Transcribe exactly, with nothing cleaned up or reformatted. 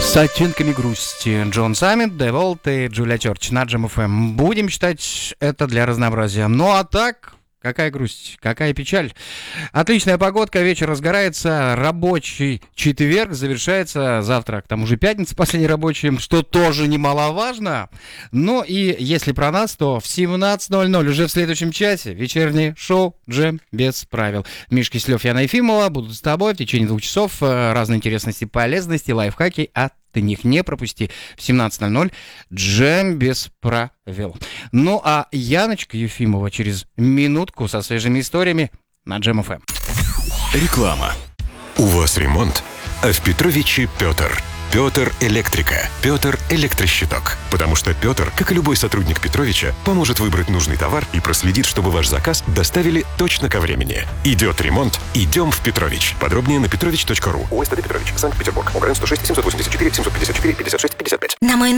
С оттенками грусти. Джон Саммит, Деволт и Джулия Терч на Джем эф эм. Будем считать это для разнообразия. Ну а так, какая грусть, какая печаль. Отличная погодка, вечер разгорается, рабочий четверг завершается завтра, к тому же пятница, последний рабочий, что тоже немаловажно. Ну и если про нас, то в семнадцать ноль ноль уже в следующем часе вечернее шоу «Джем без правил». Миш Киселев, Яна Ефимова будут с тобой в течение двух часов. Разные интересности, полезности, лайфхаки, а ты них не пропусти. В семнадцать ноль ноль «Джем без правил». Ну а Яночка Ефимова через минутку со свежими историями на Джем эф эм. Реклама. У вас ремонт, а в Петровиче Петр. Петр Электрика. Петр Электрощиток. Потому что Петр, как и любой сотрудник Петровича, поможет выбрать нужный товар и проследит, чтобы ваш заказ доставили точно ко времени. Идет ремонт, идем в Петрович. Подробнее на петрович точка ру. ОСТД Петрович, Санкт-Петербург. УГРН сто шесть семьсот восемьдесят четыре семьсот пятьдесят четыре пятьдесят шесть пятьдесят пять. На мой